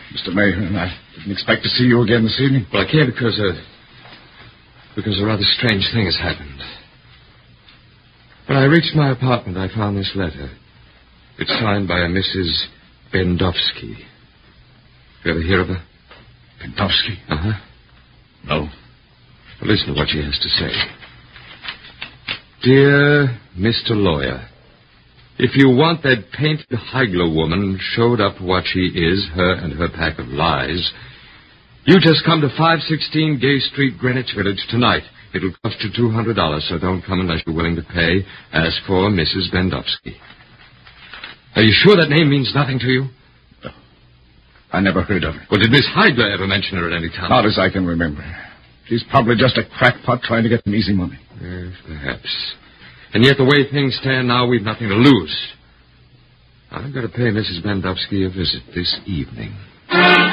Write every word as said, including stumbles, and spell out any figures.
Mister Mayhew, I didn't expect to see you again this evening. Well, I came because, uh, because a rather strange thing has happened. When I reached my apartment, I found this letter. It's signed by a Missus Bendowski. You ever hear of her? Bendowski? Uh-huh. No. Well, listen to what she has to say. Dear Mister Lawyer, if you want that painted Heigler woman showed up what she is, her and her pack of lies, you just come to five sixteen Gay Street, Greenwich Village tonight. It'll cost you two hundred dollars, so don't come unless you're willing to pay. As for Missus Bendowski. Are you sure that name means nothing to you? No. I never heard of her. Well, did Miss Heigler ever mention her at any time? Not as I can remember. She's probably just a crackpot trying to get some easy money. Yes, perhaps. And yet the way things stand now, we've nothing to lose. I've got to pay Missus Bendowski a visit this evening.